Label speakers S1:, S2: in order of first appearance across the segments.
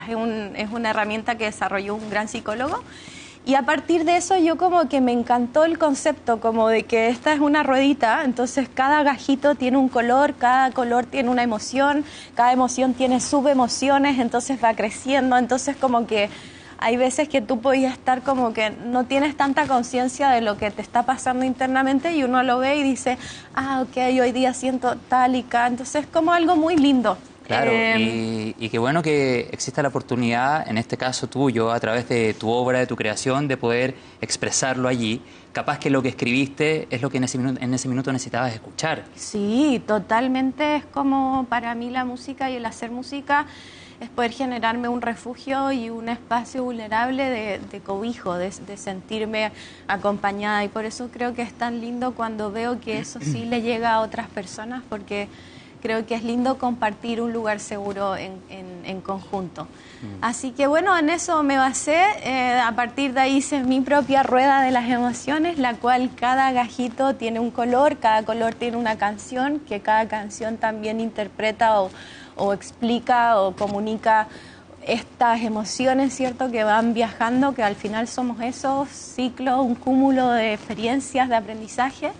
S1: Es una herramienta que desarrolló un gran psicólogo. Y a partir de eso yo como que me encantó el concepto, como de que esta es una ruedita, entonces cada gajito tiene un color, cada color tiene una emoción, cada emoción tiene subemociones, entonces va creciendo, entonces como que hay veces que tú podías estar como que no tienes tanta conciencia de lo que te está pasando internamente y uno lo ve y dice, ah, ok, hoy día siento tal y tal, entonces es como algo muy lindo.
S2: Claro, y qué bueno que exista la oportunidad, en este caso tuyo, a través de tu obra, de tu creación, de poder expresarlo allí. Capaz que lo que escribiste es lo que en ese minuto necesitabas escuchar.
S1: Sí, totalmente. Es como para mí la música y el hacer música es poder generarme un refugio y un espacio vulnerable de cobijo, de sentirme acompañada. Y por eso creo que es tan lindo cuando veo que eso sí le llega a otras personas, porque creo que es lindo compartir un lugar seguro en conjunto. Así que bueno, en eso me basé. A partir de ahí hice mi propia rueda de las emociones, la cual cada gajito tiene un color, cada color tiene una canción, que cada canción también interpreta o explica o comunica estas emociones, ¿cierto?, que van viajando, que al final somos esos ciclos, un cúmulo de experiencias, de aprendizaje.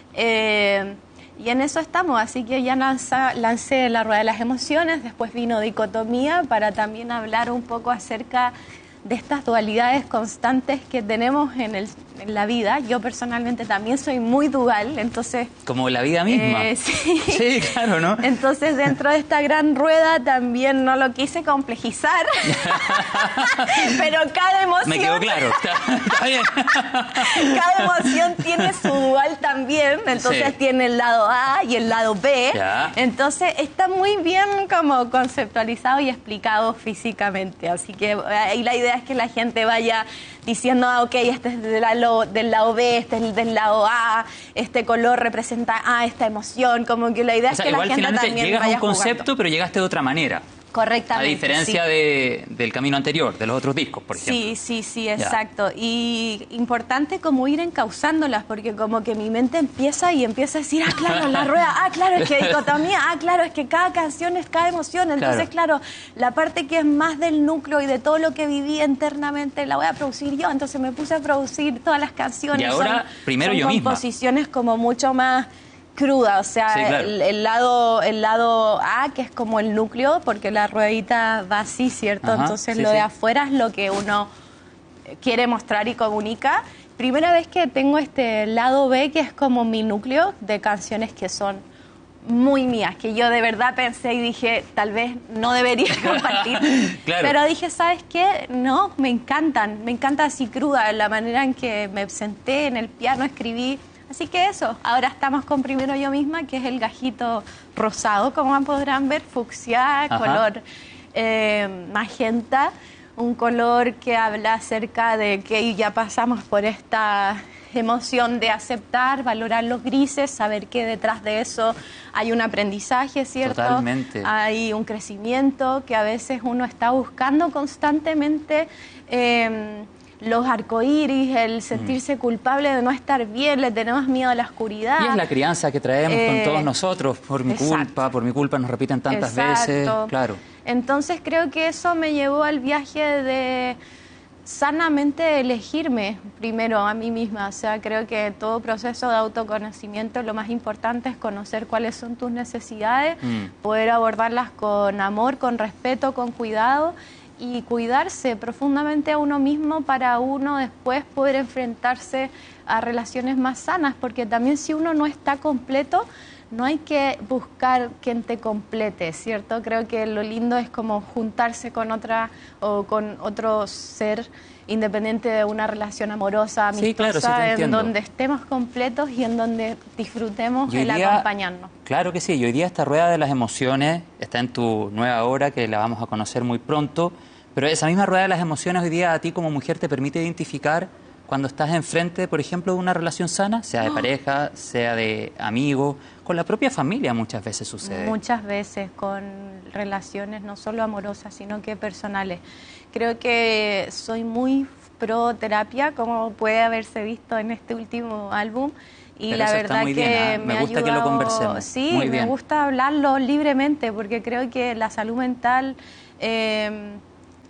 S1: Y en eso estamos, así que ya lancé la rueda de las emociones, después vino dicotomía para también hablar un poco acerca de estas dualidades constantes que tenemos en la vida. Yo personalmente también soy muy dual, entonces...
S2: Como la vida misma.
S1: Sí.
S2: Sí, claro, ¿no?
S1: Entonces dentro de esta gran rueda también no lo quise complejizar, pero cada emoción...
S2: Me quedó claro, está bien.
S1: Cada emoción tiene su dual también, entonces
S2: Sí.
S1: tiene el lado A y el lado B.
S2: Ya.
S1: Entonces está muy bien como conceptualizado y explicado físicamente. Así que ahí la idea es que la gente vaya diciendo, ah, ok, este es del lado B, este es del lado A, este color representa esta emoción. Como que la idea
S2: O sea,
S1: es que la
S2: igual
S1: gente
S2: finalmente
S1: también
S2: llegas a
S1: vaya
S2: un concepto,
S1: jugando.
S2: pero llegaste de otra manera.
S1: Correctamente.
S2: A diferencia del camino anterior, de los otros discos, por ejemplo.
S1: Sí, exacto. Y importante como ir encauzándolas, porque como que mi mente empieza a decir, ah, claro, la rueda, ah, claro, es que dicotomía, ah, claro, es que cada canción es cada emoción. Entonces, claro, la parte que es más del núcleo y de todo lo que viví internamente la voy a producir yo. Entonces me puse a producir todas las canciones.
S2: Y ahora, primero yo misma.
S1: Composiciones como mucho más cruda, o sea,
S2: Sí, claro.
S1: el lado A, que es como el núcleo, porque la ruedita va así, ¿cierto?
S2: Ajá,
S1: Entonces
S2: sí,
S1: lo
S2: sí.
S1: de afuera es lo que uno quiere mostrar y comunica. Primera vez que tengo este lado B, que es como mi núcleo de canciones que son muy mías, que yo de verdad pensé y dije, tal vez no debería compartir.
S2: Claro.
S1: Pero dije, ¿sabes qué? No, me encanta así cruda, la manera en que me senté en el piano, escribí. Así que eso, ahora estamos con Primero Yo Misma, que es el gajito rosado, como podrán ver, fucsia,
S2: Ajá.
S1: color magenta, un color que habla acerca de que ya pasamos por esta emoción de aceptar, valorar los grises, saber que detrás de eso hay un aprendizaje, ¿cierto?
S2: Totalmente.
S1: Hay un crecimiento que a veces uno está buscando constantemente. Los arcoíris, el sentirse culpable de no estar bien, le tenemos miedo a la oscuridad.
S2: Y es la crianza que traemos con todos nosotros, por mi culpa, nos repiten tantas veces, claro.
S1: Entonces creo que eso me llevó al viaje de sanamente elegirme primero a mí misma. O sea, creo que todo proceso de autoconocimiento lo más importante es conocer cuáles son tus necesidades, poder abordarlas con amor, con respeto, con cuidado, y cuidarse profundamente a uno mismo para uno después poder enfrentarse a relaciones más sanas, porque también si uno no está completo, no hay que buscar quien te complete, ¿cierto? Creo que lo lindo es como juntarse con otra o con otro ser independiente de una relación amorosa, amistosa,
S2: sí, claro, sí te entiendo.
S1: En donde estemos completos y en donde disfrutemos el
S2: día,
S1: acompañarnos.
S2: Claro que sí, y hoy día esta rueda de las emociones está en tu nueva obra, que la vamos a conocer muy pronto, pero esa misma rueda de las emociones hoy día a ti como mujer te permite identificar cuando estás enfrente, por ejemplo, de una relación sana, sea de pareja, sea de amigo, con la propia familia muchas veces sucede.
S1: Muchas veces con relaciones no solo amorosas, sino que personales. Creo que soy muy pro terapia, como puede haberse visto en este último álbum. Y
S2: pero
S1: la
S2: eso
S1: verdad
S2: está muy
S1: que
S2: bien,
S1: me
S2: gusta
S1: ha ayudado,
S2: que lo conversemos.
S1: Sí,
S2: muy bien.
S1: Me gusta hablarlo libremente, porque creo que la salud mental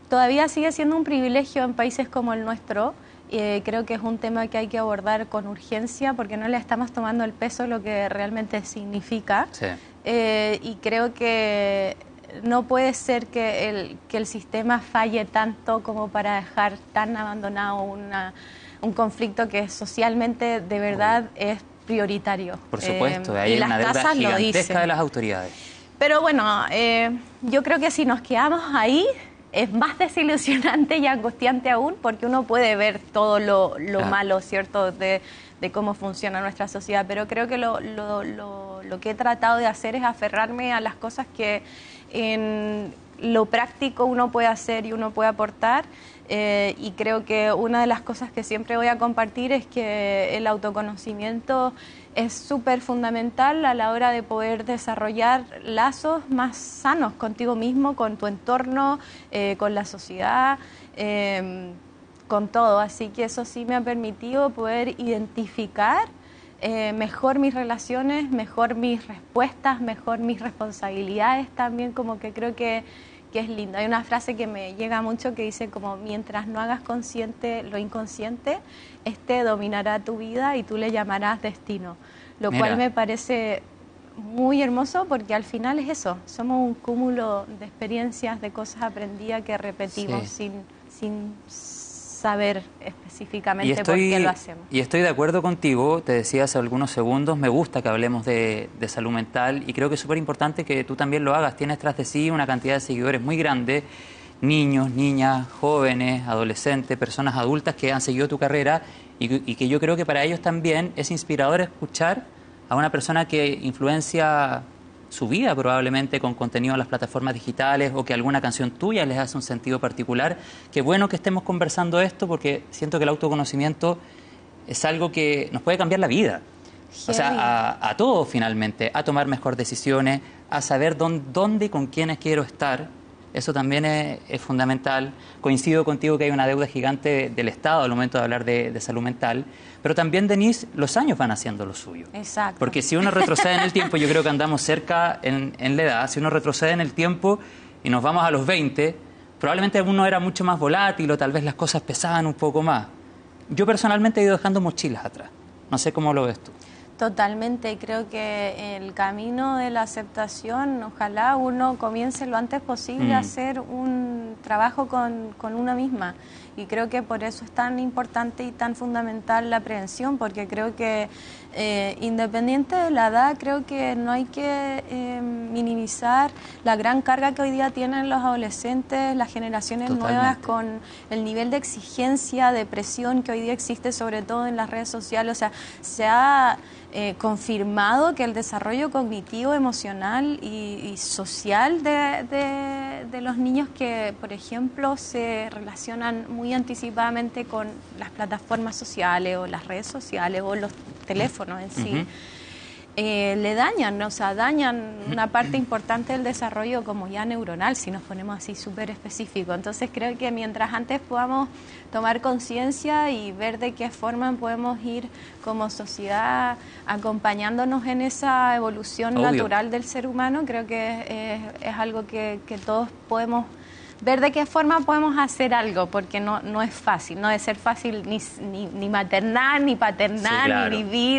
S1: todavía sigue siendo un privilegio en países como el nuestro. Creo que es un tema que hay que abordar con urgencia porque no le estamos tomando el peso lo que realmente significa.
S2: Sí.
S1: Y creo que no puede ser que el sistema falle tanto como para dejar tan abandonado un conflicto que socialmente de verdad es prioritario.
S2: Por supuesto, ahí hay una deuda gigantesca de las autoridades.
S1: Pero bueno, yo creo que si nos quedamos ahí es más desilusionante y angustiante aún porque uno puede ver todo lo malo, ¿cierto?, de cómo funciona nuestra sociedad. Pero creo que lo que he tratado de hacer es aferrarme a las cosas que en lo práctico uno puede hacer y uno puede aportar. Y creo que una de las cosas que siempre voy a compartir es que el autoconocimiento es súper fundamental a la hora de poder desarrollar lazos más sanos contigo mismo, con tu entorno, con la sociedad, con todo. Así que eso sí me ha permitido poder identificar mejor mis relaciones, mejor mis respuestas, mejor mis responsabilidades también, como que creo que es lindo. Hay una frase que me llega mucho que dice como mientras no hagas consciente lo inconsciente, dominará tu vida y tú le llamarás destino. Lo cual me parece muy hermoso porque al final es eso, somos un cúmulo de experiencias, de cosas aprendidas que repetimos sin saber específicamente por qué lo hacemos.
S2: Y estoy de acuerdo contigo, te decía hace algunos segundos, me gusta que hablemos de salud mental y creo que es súper importante que tú también lo hagas. Tienes tras de sí una cantidad de seguidores muy grande, niños, niñas, jóvenes, adolescentes, personas adultas que han seguido tu carrera y que yo creo que para ellos también es inspirador escuchar a una persona que influencia su vida probablemente con contenido en las plataformas digitales o que alguna canción tuya les hace un sentido particular. Qué bueno que estemos conversando esto porque siento que el autoconocimiento es algo que nos puede cambiar la vida. O sea, a todos finalmente, a tomar mejor decisiones, a saber dónde y con quiénes quiero estar. Eso también es fundamental. Coincido contigo que hay una deuda gigante del Estado al momento de hablar de salud mental. Pero también, Denise, los años van haciendo lo suyo.
S1: Exacto.
S2: Porque si uno retrocede en el tiempo, yo creo que andamos cerca en la edad, si uno retrocede en el tiempo y nos vamos a los 20, probablemente uno era mucho más volátil o tal vez las cosas pesaban un poco más. Yo personalmente he ido dejando mochilas atrás. No sé cómo lo ves tú.
S1: Totalmente, y creo que el camino de la aceptación, ojalá uno comience lo antes posible a hacer un trabajo con una misma. Y creo que por eso es tan importante y tan fundamental la prevención, porque creo que independiente de la edad, creo que no hay que minimizar la gran carga que hoy día tienen los adolescentes, las generaciones nuevas, con el nivel de exigencia, de presión que hoy día existe, sobre todo en las redes sociales. O sea, se ha confirmado que el desarrollo cognitivo, emocional y social de los niños que, por ejemplo, se relacionan muy anticipadamente con las plataformas sociales o las redes sociales o los teléfonos en sí, le dañan, o sea, dañan una parte importante del desarrollo como ya neuronal, si nos ponemos así súper específico. Entonces creo que mientras antes podamos tomar conciencia y ver de qué forma podemos ir como sociedad acompañándonos en esa evolución natural del ser humano, creo que es algo que todos podemos ver de qué forma podemos hacer algo, porque no es fácil, no debe ser fácil ni maternar, ni paternar, ni vivir,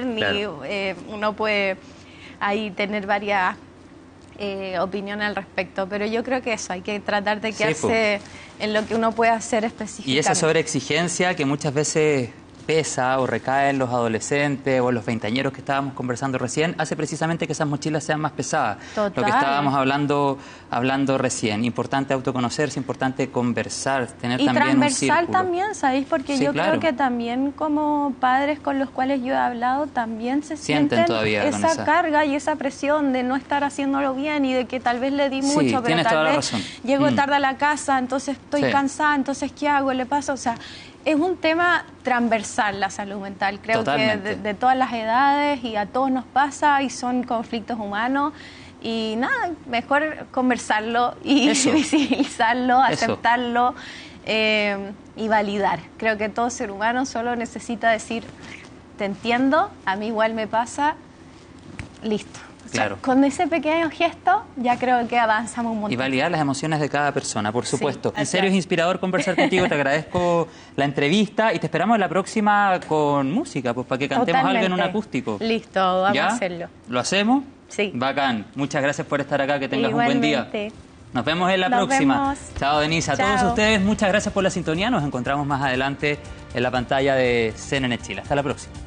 S1: uno puede ahí tener varias opiniones al respecto, pero yo creo que eso, hay que tratar de quedarse en lo que uno puede hacer específicamente.
S2: Y esa sobreexigencia que muchas veces pesa o recae en los adolescentes o en los veinteañeros que estábamos conversando recién, hace precisamente que esas mochilas sean más pesadas.
S1: Total.
S2: Lo que estábamos hablando recién. Importante autoconocerse, importante conversar, tener también un círculo.
S1: Y transversal también, ¿sabéis? Porque yo creo que también como padres con los cuales yo he hablado también se sienten
S2: todavía
S1: esa carga y esa presión de no estar haciéndolo bien y de que tal vez le di mucho, pero tal vez llego tarde a la casa, entonces estoy cansada, entonces ¿qué hago? ¿Le paso? O sea, es un tema transversal la salud mental, creo que de todas las edades y a todos nos pasa y son conflictos humanos y nada, mejor conversarlo y visibilizarlo, aceptarlo y validar. Creo que todo ser humano solo necesita decir, te entiendo, a mí igual me pasa, listo.
S2: Claro.
S1: Con ese pequeño gesto ya creo que avanzamos un montón.
S2: Y validar las emociones de cada persona, por supuesto.
S1: Sí,
S2: en serio es inspirador conversar contigo, te agradezco la entrevista y te esperamos en la próxima con música, pues para que cantemos algo en un acústico.
S1: Listo, vamos
S2: ¿Ya?
S1: a hacerlo.
S2: ¿Lo hacemos?
S1: Sí.
S2: Bacán. Muchas gracias por estar acá, que tengas un buen día.
S1: Igualmente.
S2: Nos vemos en la
S1: Nos
S2: próxima.
S1: vemos.
S2: Chao, Denise. A
S1: Chao.
S2: todos ustedes, muchas gracias por la sintonía. Nos encontramos más adelante en la pantalla de CNN Chile. Hasta la próxima.